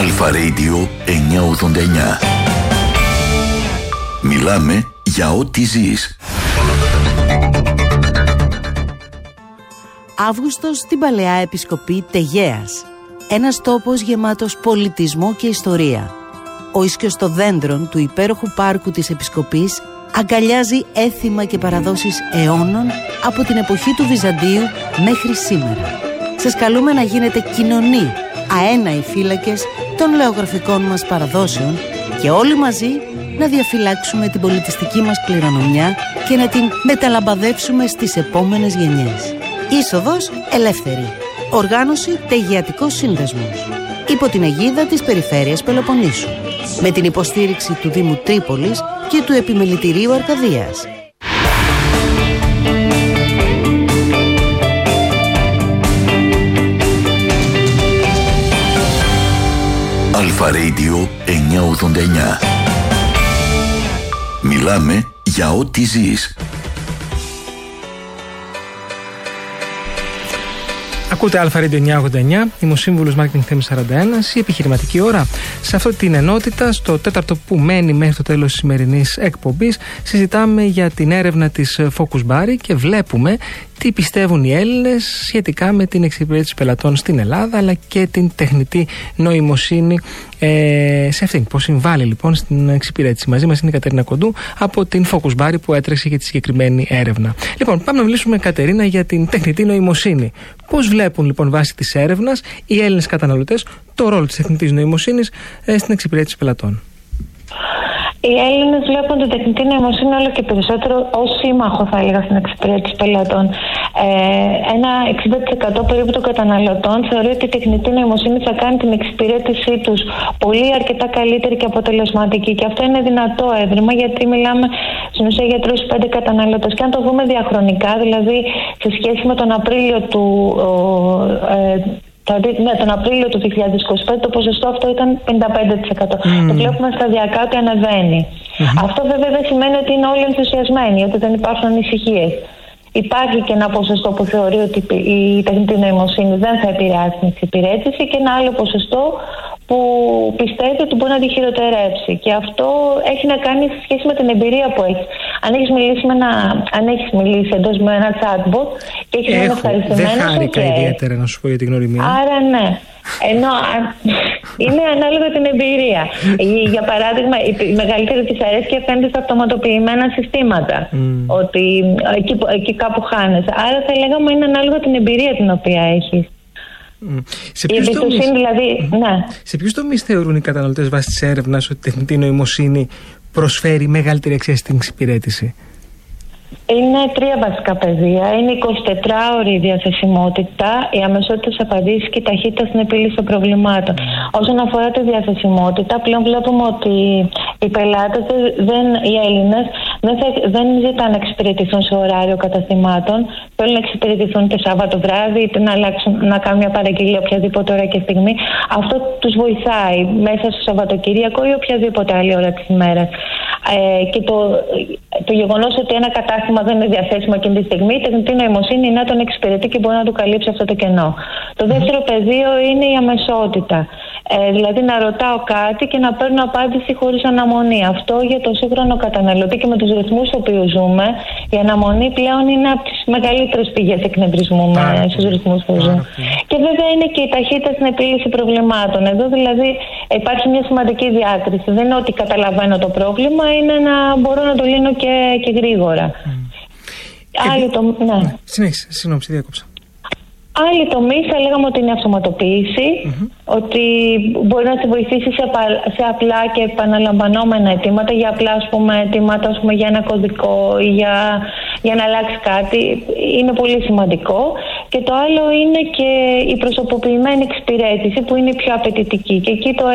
Αλφα Radio 989. Μιλάμε για ό,τι ζεις. Αύγουστος στην Παλαιά Επισκοπή Τεγέας. Ένας τόπος γεμάτος πολιτισμό και ιστορία. Ο ίσκιος των δέντρων του υπέροχου πάρκου της Επισκοπής αγκαλιάζει έθιμα και παραδόσεις αιώνων από την εποχή του Βυζαντίου μέχρι σήμερα. Σας καλούμε να γίνετε κοινωνοί, αέναοι φύλακες των λεωγραφικών μας παραδόσεων και όλοι μαζί να διαφυλάξουμε την πολιτιστική μας κληρονομιά και να την μεταλαμπαδεύσουμε στις επόμενες γενιές. Είσοδος ελεύθερη. Οργάνωση Τεγεατικός Σύνδεσμος. Υπό την αιγίδα της Περιφέρειας Πελοποννήσου. Με την υποστήριξη του Δήμου Τρίπολης και του Επιμελητηρίου Αρκαδίας. Αλφα Radio 989. Μιλάμε για ό,τι ζεις. Ακούτε Αλφα Radio 989, είμαι ο σύμβουλος Marketing Θέμης 41, η επιχειρηματική ώρα. Σε αυτή την ενότητα, στο τέταρτο που μένει μέχρι το τέλος της σημερινής εκπομπής, συζητάμε για την έρευνα της Focus Bari και βλέπουμε τι πιστεύουν οι Έλληνες σχετικά με την εξυπηρέτηση πελατών στην Ελλάδα, αλλά και την τεχνητή νοημοσύνη σε αυτήν. Πώς συμβάλλει λοιπόν στην εξυπηρέτηση. Μαζί μας είναι η Κατερίνα Κοντού από την Focus Bari που έτρεξε για τη συγκεκριμένη έρευνα. Λοιπόν, πάμε να μιλήσουμε, Κατερίνα, για την τεχνητή νοημοσύνη. Πώς βλέπουν λοιπόν βάσει της έρευνας οι Έλληνες καταναλωτές το ρόλο της τεχνητής νοημοσύνης στην εξυπηρέτηση πελατών? Οι Έλληνες βλέπουν την τεχνητή νοημοσύνη όλο και περισσότερο ως σύμμαχο, θα έλεγα, στην εξυπηρέτηση πελατών. Ένα 60% περίπου των καταναλωτών θεωρεί ότι η τεχνητή νοημοσύνη θα κάνει την εξυπηρέτησή τους πολύ αρκετά καλύτερη και αποτελεσματική. Και αυτό είναι δυνατό έβριμα, γιατί μιλάμε στην ουσία για 3-5 καταναλωτές. Και αν το δούμε διαχρονικά, δηλαδή σε σχέση με τον Απρίλιο τον Απρίλιο του 2025 το ποσοστό αυτό ήταν 55%. Το βλέπουμε σταδιακά ότι ανεβαίνει. Αυτό βέβαια δεν σημαίνει ότι είναι όλοι ενθουσιασμένοι, ότι δεν υπάρχουν ανησυχίες. Υπάρχει και ένα ποσοστό που θεωρεί ότι η τεχνητή νοημοσύνη δεν θα επηρεάσει την εξυπηρέτηση και ένα άλλο ποσοστό που πιστεύει ότι μπορεί να τη χειροτερέψει. Και αυτό έχει να κάνει σε σχέση με την εμπειρία που έχει. Αν έχεις μιλήσει εντός με ένα chatbot και έχεις ένα ευχαριστημένος. Δεν χάρηκα ιδιαίτερα, να σου πω, για την γνωριμία. Άρα ναι. Ενώ είναι ανάλογα την εμπειρία. Για παράδειγμα, η μεγαλύτερη δυσαρέσκεια φαίνεται στα αυτοματοποιημένα συστήματα. Ότι εκεί κάπου χάνεσαι. Άρα θα λέγαμε είναι ανάλογα την εμπειρία την οποία έχεις. Σε ποιους τομείς θεωρούν οι καταναλωτές βάσει της έρευνας ότι η τεχνητή νοημοσύνη προσφέρει μεγαλύτερη αξία στην εξυπηρέτηση? Είναι 3 βασικά πεδία. Είναι η 24ωρη διαθεσιμότητα, η αμεσότητα στις απαντήσεις και η ταχύτητα στην επίλυση των προβλημάτων. Όσον αφορά τη διαθεσιμότητα, πλέον βλέπουμε ότι οι πελάτες, οι Έλληνες, δεν ζητάνε να εξυπηρετηθούν σε ωράριο καταστημάτων. Θέλουν να εξυπηρετηθούν και Σάββατο βράδυ, είτε να κάνουν μια παραγγελία οποιαδήποτε ώρα και στιγμή. Αυτό τους βοηθάει μέσα στο Σαββατοκύριακο ή οποιαδήποτε άλλη ώρα της ημέρας. Και το γεγονός ότι ένα κατάστημα δεν είναι διαθέσιμο εκείνη τη στιγμή, η τεχνητή νοημοσύνη να τον εξυπηρετεί και μπορεί να του καλύψει αυτό το κενό. Το δεύτερο πεδίο είναι η αμεσότητα. Δηλαδή να ρωτάω κάτι και να παίρνω απάντηση χωρίς αναμονή. Αυτό για το σύγχρονο καταναλωτή και με τους ρυθμούς στους οποίους ζούμε, η αναμονή πλέον είναι από τις μεγαλύτερες πηγές εκνευρισμού στους ρυθμούς που ζούμε. Και βέβαια είναι και η ταχύτητα στην επίλυση προβλημάτων. Εδώ δηλαδή υπάρχει μια σημαντική διάκριση. Δεν είναι ότι καταλαβαίνω το πρόβλημα, είναι να μπορώ να το λύνω και γρήγορα. Συνέχισε, συγγνώμη, σε διάκοψα. Άλλοι τομείς θα λέγαμε ότι είναι η αυτοματοποίηση, ότι μπορεί να σε βοηθήσει σε απλά και επαναλαμβανόμενα αιτήματα, για απλά αιτήματα για ένα κωδικό ή για να αλλάξει κάτι. Είναι πολύ σημαντικό. Και το άλλο είναι και η προσωποποιημένη εξυπηρέτηση που είναι πιο απαιτητική. Και εκεί το